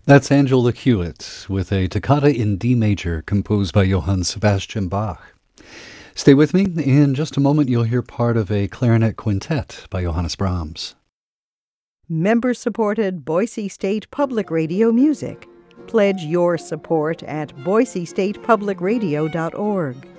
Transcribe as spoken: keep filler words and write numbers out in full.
That's Angela Hewitt with a toccata in D major composed by Johann Sebastian Bach. Stay with me. In just a moment, you'll hear part of a clarinet quintet by Johannes Brahms. Member-supported Boise State Public Radio music. Pledge your support at boise state public radio dot org.